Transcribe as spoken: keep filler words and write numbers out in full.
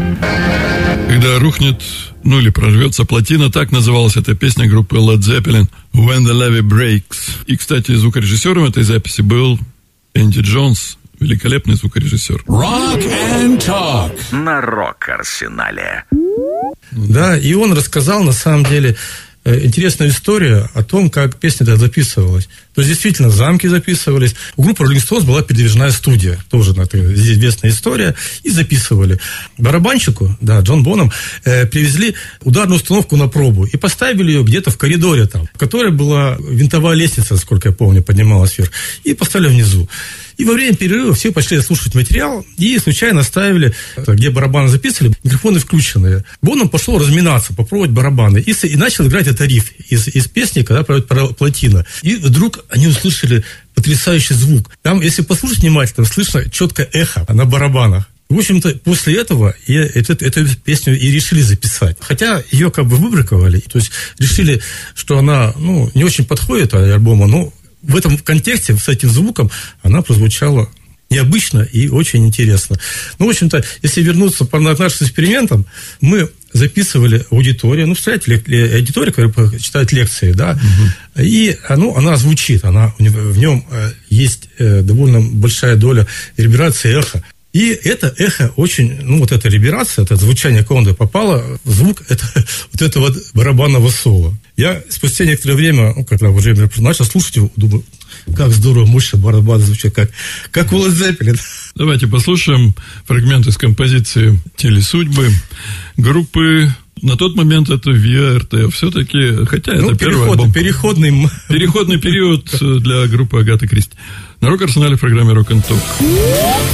Когда рухнет, ну или прорвется плотина, так называлась эта песня группы Led Zeppelin «When the Levee Breaks». И, кстати, звукорежиссером этой записи был Энди Джонс, великолепный звукорежиссер. Rock and Talk на Рок-Арсенале. Да, и он рассказал, на самом деле, интересную историю о том, как песня-то записывалась. То есть, действительно, замки записывались. У группы Rolling Stones была передвижная студия. Тоже это известная история. И записывали. Барабанщику, да, Джон Боном, э, привезли ударную установку на пробу. И поставили ее где-то в коридоре там, в которой была винтовая лестница, сколько я помню, поднималась вверх. И поставили внизу. И во время перерыва все пошли слушать материал и случайно ставили, где барабаны записывали, микрофоны включенные. Боном пошел разминаться, попробовать барабаны. И, и начал играть этот риф из, из песни, когда поет плотина. И вдруг они услышали потрясающий звук. Там, если послушать внимательно, слышно четкое эхо на барабанах. В общем-то, после этого я эту, эту песню и решили записать. Хотя ее как бы выбраковали, то есть решили, что она ну, не очень подходит альбому, но в этом контексте, с этим звуком, она прозвучала необычно и очень интересно. Ну, в общем-то, если вернуться к нашим экспериментам, мы записывали аудиторию, ну, представляете, аудитория, которая читает лекции, да, угу. и ну, она звучит, она, в нем есть довольно большая доля реверберации эха. И это эхо очень, ну, вот эта реверберация, это звучание команды попало в звук это, вот этого вот барабанного соло. Я спустя некоторое время, ну, когда уже начал слушать его, думаю, как здорово, мощно барабаны звучат, как, как у Led Zeppelin. Давайте послушаем фрагмент из композиции «Телесудьбы» группы. На тот момент это ви ар ти, все-таки, хотя ну, это первый альбом. Переходный. Переходный период для группы Агаты Кристи. На Рок-Арсенале в программе Rock and Talk.